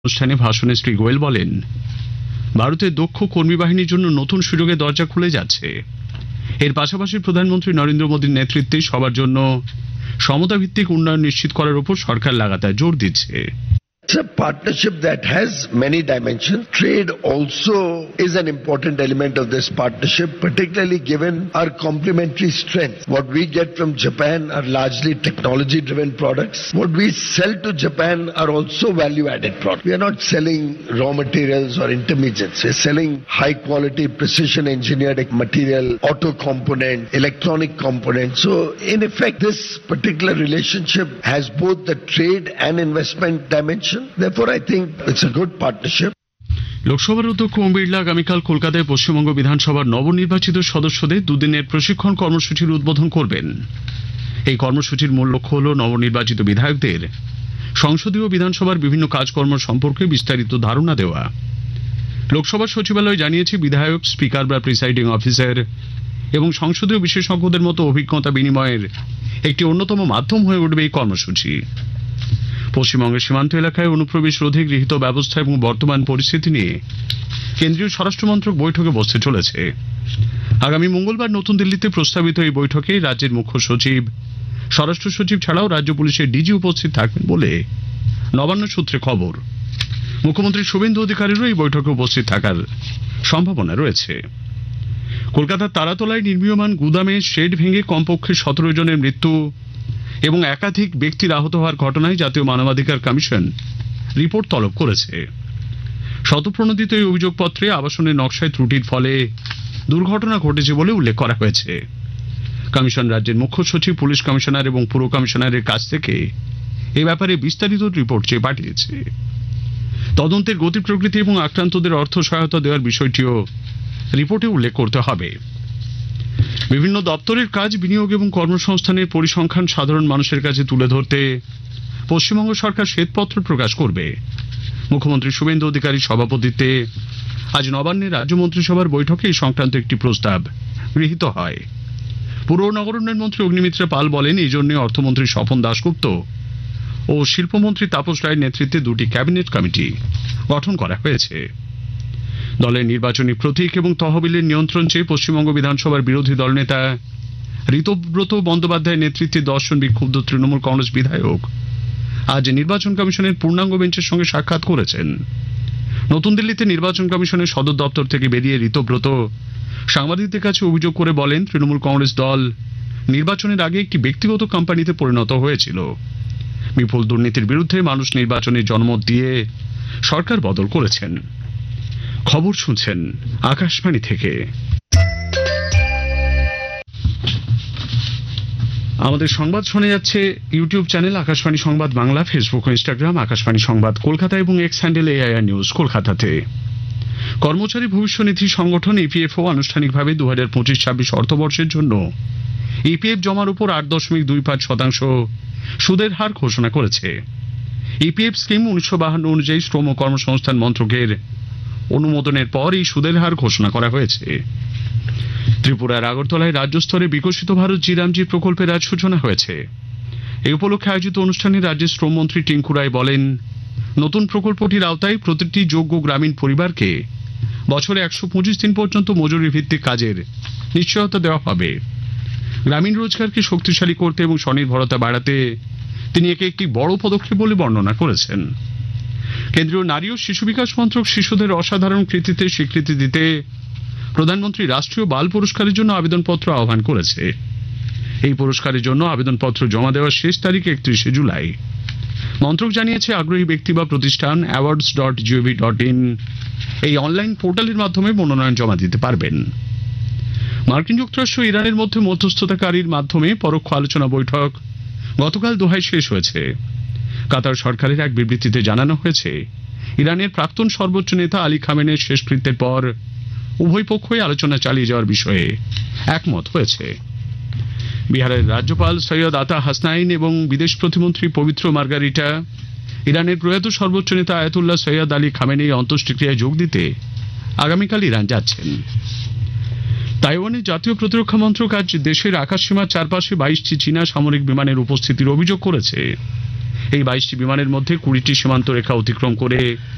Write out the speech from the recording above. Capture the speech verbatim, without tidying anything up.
অনুষ্ঠানে ভাষণে শ্রী গোয়েল বলেন, ভারতের দক্ষ কর্মী বাহিনীর জন্য নতুন সুযোগের দরজা খুলে যাচ্ছে। এর পাশাপাশি প্রধানমন্ত্রী নরেন্দ্র মোদীর নেতৃত্বে সবার জন্য সমতা ভিত্তিক উন্নয়ন নিশ্চিত করার উপর সরকার লাগাতার জোর দিচ্ছে। It's a partnership that has many dimensions. Trade also is an important element of this partnership, particularly given our complementary strengths. What we get from Japan are largely technology-driven products. What we sell to Japan are also value-added products. We are not selling raw materials or intermediates. We're selling high-quality, precision-engineered material, auto component, electronic component. So, in effect, this particular relationship has both the trade and investment dimension. Therefore, I think it's a good partnership. লোকসভার অধ্যক্ষ ওম বিড়লা আগামীকাল কলকাতায় পশ্চিমবঙ্গ বিধানসভার নবনির্বাচিত সদস্যদের দুদিনের প্রশিক্ষণ কর্মসূচির উদ্বোধন করবেন। এই কর্মসূচির মূল লক্ষ্য হল নবনির্বাচিত বিধায়কদের সংসদীয় বিধানসভার বিভিন্ন কাজকর্ম সম্পর্কে বিস্তারিত ধারণা দেওয়া। লোকসভা সচিবালয় জানিয়েছে, বিধায়ক, স্পিকার বা প্রিসাইডিং অফিসার এবং সংসদীয় বিশেষজ্ঞদের মতো অভিজ্ঞতা বিনিময়ের একটি অন্যতম মাধ্যম হয়ে উঠবে এই কর্মসূচি। পশ্চিমবঙ্গের সীমান্ত এলাকায় অনুপ্রবেশ রোধে গৃহীত ব্যবস্থা এবং বর্তমান পরিস্থিতি নিয়ে কেন্দ্রীয় স্বরাষ্ট্রমন্ত্রক বৈঠকে বসতে চলেছে। আগামী মঙ্গলবার নতুন দিল্লিতে প্রস্তাবিত এই বৈঠকে রাজ্যের মুখ্য সচিব, স্বরাষ্ট্র সচিব ছাড়াও রাজ্য পুলিশের ডিজি উপস্থিত থাকবেন বলে নবান্ন সূত্রে খবর। মুখ্যমন্ত্রী শুভেন্দু অধিকারীরও এই বৈঠকে উপস্থিত থাকার সম্ভাবনা রয়েছে। কলকাতার তারাতলায় নির্মীয়মান গুদামে শেড ভেঙে কমপক্ষে সতেরো জনের মৃত্যু এবং একাধিক ব্যক্তির আহত হওয়ার ঘটনায় জাতীয় মানবাধিকার কমিশন রিপোর্ট তলব করেছে। শতপ্রণোদিত এই অভিযোগপত্রে আবাসনের নকশায় ত্রুটির ফলে দুর্ঘটনা ঘটেছে বলে উল্লেখ করা হয়েছে। কমিশন রাজ্যের মুখ্য সচিব, পুলিশ কমিশনার এবং পুর কমিশনারের কাছ থেকে এ ব্যাপারে বিস্তারিত রিপোর্ট চেয়ে পাঠিয়েছে। তদন্তের গতি প্রকৃতি এবং আক্রান্তদের অর্থ সহায়তা দেওয়ার বিষয়টিও রিপোর্টে উল্লেখ করতে হবে। বিভিন্ন দপ্তরের কাজ, বিনিয়োগ এবং কর্মসংস্থানের পরিসংখ্যান সাধারণ মানুষের কাছে তুলে ধরতে পশ্চিমবঙ্গ সরকার শ্বেতপত্র প্রকাশ করবে। মুখ্যমন্ত্রী শুভেন্দু অধিকারীর সভাপতিত্বে আজ নবান্নে রাজ্য মন্ত্রিসভার বৈঠকে এই সংক্রান্ত একটি প্রস্তাব গৃহীত হয়। পুর ও নগরোন্নয়ন মন্ত্রী অগ্নিমিত্রা পাল বলেন, এই জন্য অর্থমন্ত্রী স্বপন দাশগুপ্ত ও শিল্পমন্ত্রী তাপস রায়ের নেতৃত্বে দুটি ক্যাবিনেট কমিটি গঠন করা হয়েছে। দলের নির্বাচনী প্রতীক এবং তহবিলের নিয়ন্ত্রণ চেয়ে পশ্চিমবঙ্গ বিধানসভার বিরোধী দলনেতা ঋতব্রত বন্দ্যোপাধ্যায়ের নেতৃত্বে দশজন বিক্ষুব্ধ তৃণমূল কংগ্রেস বিধায়ক আজ নির্বাচন কমিশনের পূর্ণাঙ্গ বেঞ্চের সঙ্গে সাক্ষাৎ করেছেন। নতুন দিল্লিতে নির্বাচন কমিশনের সদর দপ্তর থেকে বেরিয়ে ঋতব্রত সাংবাদিকদের কাছে অভিযোগ করে বলেন, তৃণমূল কংগ্রেস দল নির্বাচনের আগে একটি ব্যক্তিগত কোম্পানিতে পরিণত হয়েছিল। বিপুল দুর্নীতির বিরুদ্ধে মানুষ নির্বাচনে জনমত দিয়ে সরকার বদল করেছেন। খবর শুনছেন আকাশবাণী থেকে। আমাদের সংবাদ শোনা যাচ্ছে ইউটিউব চ্যানেল আকাশবাণী সংবাদ বাংলা, ফেসবুক ও ইনস্টাগ্রাম আকাশবাণী সংবাদ কলকাতা এবং এক্স হ্যান্ডেল এআইআর নিউজ কলকাতাতে। কর্মচারী ভবিষ্যনিধি সংগঠন ইপিএফও আনুষ্ঠানিকভাবে দু হাজার পঁচিশ ছাব্বিশ অর্থবর্ষের জন্য ইপিএফ জমার উপর আট দশমিক দুই পাঁচ শতাংশ সুদের হার ঘোষণা করেছে। ইপিএফ স্কিম উনিশশো বাহান্ন অনুযায়ী শ্রম ও কর্মসংস্থান মন্ত্রকের অনুমোদনের পর এই সুদের হার ঘোষণা করা হয়েছে। ত্রিপুরার আগরতলায় রাজ্য স্তরে বিকশিত ভারত জি রামজি প্রকল্পের আজ সূচনা হয়েছে। এই উপলক্ষে আয়োজিত অনুষ্ঠানে রাজ্যের শ্রমমন্ত্রী টিঙ্কু রায় বলেন, নতুন প্রকল্পটির আওতায় প্রতিটি যোগ্য গ্রামীণ পরিবারকে বছরে একশো পঁচিশ দিন পর্যন্ত মজুরি ভিত্তিক কাজের নিশ্চয়তা দেওয়া হবে। গ্রামীণ রোজগারকে শক্তিশালী করতে এবং স্বনির্ভরতা বাড়াতে তিনি একে একটি বড় পদক্ষেপ বলে বর্ণনা করেছেন। কেন্দ্রীয় নারী ও শিশু বিকাশ মন্ত্রক শিশুদের অসাধারণ কৃতিত্বে স্বীকৃতি দিতে প্রধানমন্ত্রী রাষ্ট্রীয় বাল পুরস্কারের জন্য আবেদনপত্র আহ্বান করেছে। এই পুরস্কারের জন্য আবেদনপত্র জমা দেওয়ার শেষ তারিখ একত্রিশে জুলাই। মন্ত্রক জানিয়েছে, আগ্রহী ব্যক্তি বা প্রতিষ্ঠান awards dot gov dot in এই অনলাইন পোর্টালের মাধ্যমে মনোনয়ন জমা দিতে পারবেন। মার্কিন যুক্তরাষ্ট্র ইরানের মধ্যে মধ্যস্থতাকারীর মাধ্যমে পরোক্ষ আলোচনা বৈঠক গতকাল দোহায় শেষ হয়েছে। কাতার সরকারের এক বিবৃতিতে জানানো হয়েছে, ইরানের প্রাক্তন সর্বোচ্চ নেতা আলী খামেনের শেষকৃত্যের পর উভয় পক্ষই আলোচনা চালিয়ে যাওয়ার বিষয়ে একমত হয়েছে। বিহারের রাজ্যপাল সৈয়দ আতা হাসনাইন এবং বিদেশ প্রতিমন্ত্রী পবিত্র মার্গারিটা ইরানের প্রয়াত সর্বোচ্চ নেতা আয়াতুল্লাহ সৈয়দ আলী খামেনেই অন্ত্যেষ্টিক্রিয়ায় যোগ দিতে আগামীকাল ইরান যাচ্ছেন। তাইওয়ানের জাতীয় প্রতিরক্ষা মন্ত্রক আজ দেশের আকাশসীমার চারপাশে বাইশটি চীনা সামরিক বিমানের উপস্থিতির অভিযোগ করেছে। এই বাইশটি বিমানের মধ্যে কুড়িটি সীমান্ত রেখা অতিক্রম করে